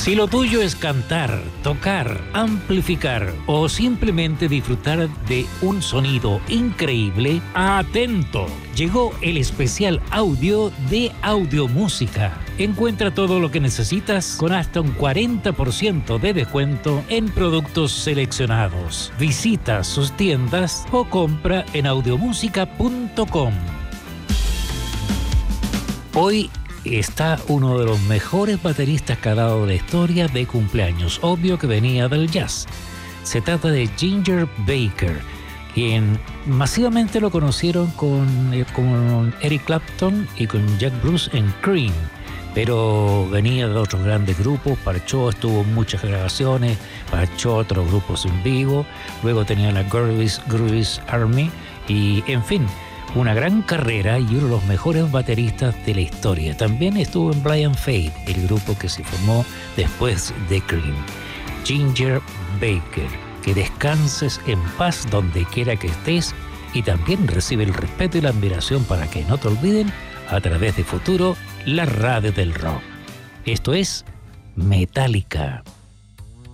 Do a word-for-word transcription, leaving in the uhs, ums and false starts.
Si lo tuyo es cantar, tocar, amplificar o simplemente disfrutar de un sonido increíble, atento. Llegó el especial audio de Audiomúsica. Encuentra todo lo que necesitas con hasta un cuarenta por ciento de descuento en productos seleccionados. Visita sus tiendas o compra en audiomúsica punto com. Hoy está uno de los mejores bateristas que ha dado la historia de cumpleaños. Obvio que venía del jazz. Se trata de Ginger Baker, quien masivamente lo conocieron con, eh, con Eric Clapton y con Jack Bruce en Cream, pero venía de otros grandes grupos. Parchó, estuvo en muchas grabaciones, parchó otros grupos en vivo, luego tenía la Groovies, Groovies Army y, en fin, una gran carrera y uno de los mejores bateristas de la historia. También estuvo en Blind Faith, el grupo que se formó después de Cream. Ginger Baker, que descanses en paz donde quiera que estés y también recibe el respeto y la admiración para que no te olviden a través de Futuro, la radio del rock. Esto es Metallica.